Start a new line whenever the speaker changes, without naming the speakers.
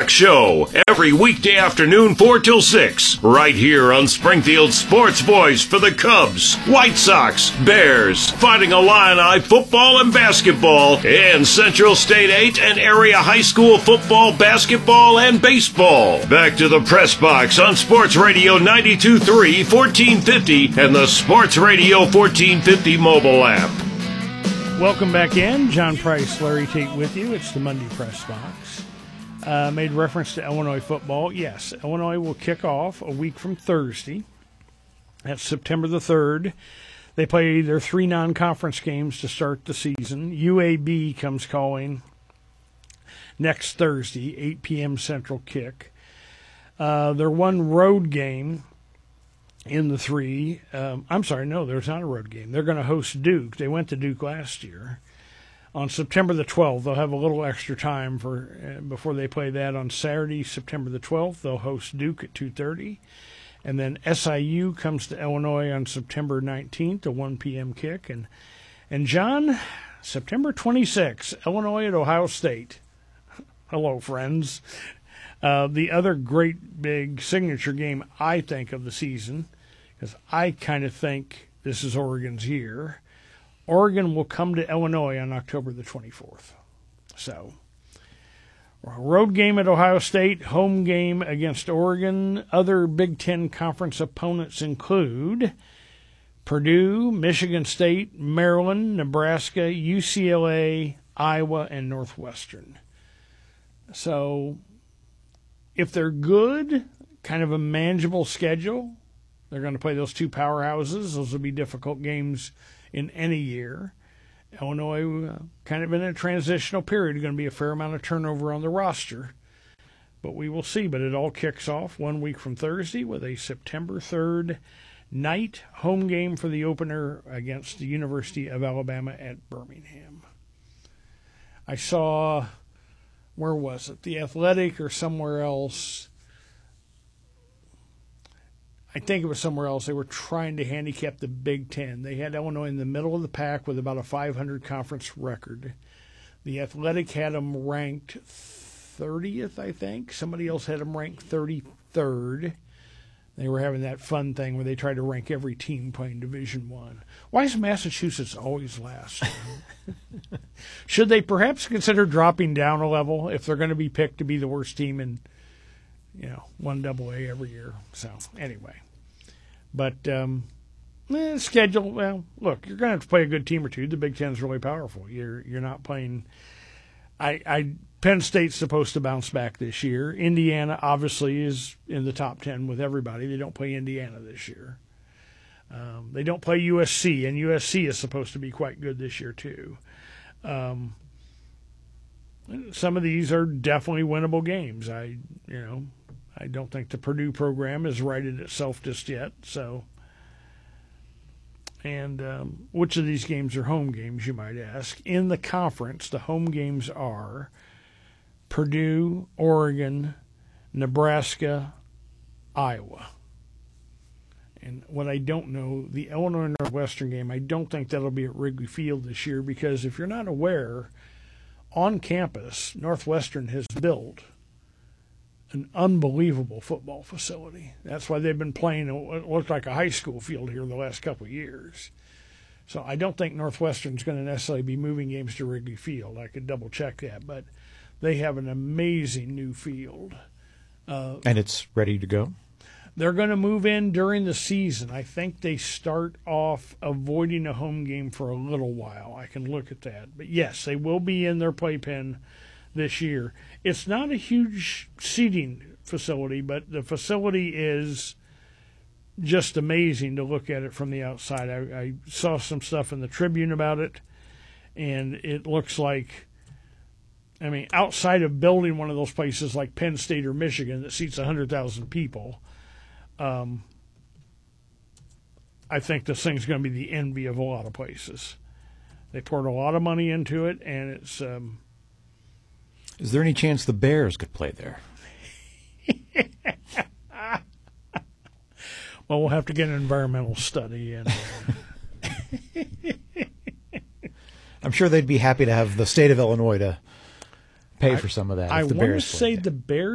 Sox Show, every weekday afternoon 4 till 6, right here on Springfield's Sports Voice for the Cubs, White Sox, Bears, Fighting Illini football and basketball, and Central State 8 and area high school football, basketball, and baseball. Back to the press box on Sports Radio 92.3, 1450, and the Sports Radio 1450 mobile app.
Welcome back in. John Price, Larry Tate with you. It's the Monday Press Box. Made reference to Illinois football. Yes, Illinois will kick off a week from Thursday. That's September the 3rd. They play their 3 non-conference games to start the season. UAB comes calling next Thursday, 8 p.m. Central kick. Their one road game in the 3. I'm sorry, no, there's not a road game. They're going to host Duke. They went to Duke last year. On September the 12th, they'll have a little extra time before they play that. On Saturday, September the 12th, they'll host Duke at 2:30. And then SIU comes to Illinois on September 19th, a 1 p.m. kick. And John, September 26th, Illinois at Ohio State. Hello, friends. The other great big signature game, I think, of the season, because I kind of think this is Oregon's year. Oregon will come to Illinois on October the 24th. So, road game at Ohio State, home game against Oregon. Other Big Ten Conference opponents include Purdue, Michigan State, Maryland, Nebraska, UCLA, Iowa, and Northwestern. So, if they're good, kind of a manageable schedule, they're going to play those 2 powerhouses. Those will be difficult games in any year. Illinois kind of in a transitional period. Going to be a fair amount of turnover on the roster. But we will see. But it all kicks off 1 week from Thursday with a September 3rd night home game for the opener against the University of Alabama at Birmingham. I saw... where was it? The Athletic or somewhere else. I think it was somewhere else. They were trying to handicap the Big Ten. They had Illinois in the middle of the pack with about a 500 conference record. The Athletic had them ranked 30th, I think. Somebody else had them ranked 33rd. They were having that fun thing where they tried to rank every team playing Division I. Why is Massachusetts always last? Should they perhaps consider dropping down a level if they're going to be picked to be the worst team in, 1AA every year? So, anyway. But, schedule, well, look, you're going to have to play a good team or two. The Big Ten is really powerful. You're not playing... Penn State's supposed to bounce back this year. Indiana obviously is in the top 10 with everybody. They don't play Indiana this year. They don't play USC, and USC is supposed to be quite good this year too. Some of these are definitely winnable games. I don't think the Purdue program has righted itself just yet. So, and which of these games are home games, you might ask? In the conference, the home games are Purdue, Oregon, Nebraska, Iowa. And what I don't know, the Illinois Northwestern game, I don't think that'll be at Wrigley Field this year because if you're not aware, on campus, Northwestern has built an unbelievable football facility. That's why they've been playing what looked like a high school field here the last couple of years. So I don't think Northwestern's going to necessarily be moving games to Wrigley Field. I could double-check that, but they have an amazing new field.
And it's ready to go?
They're going to move in during the season. I think they start off avoiding a home game for a little while. I can look at that. But, yes, they will be in their playpen this year. It's not a huge seating facility, but the facility is just amazing to look at it from the outside. I saw some stuff in the Tribune about it, and it looks like, outside of building one of those places like Penn State or Michigan that seats 100,000 people, I think this thing's going to be the envy of a lot of places. They poured a lot of money into it, and it's...
Is there any chance the Bears could play there?
Well, we'll have to get an environmental study. And
I'm sure they'd be happy to have the state of Illinois to pay for some of that.
I want to say the Bears